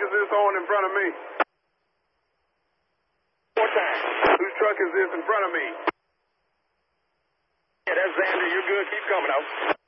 is this on in front of me? More time. Whose truck is this in front of me? Yeah, that's Xander. You're good. Keep coming out.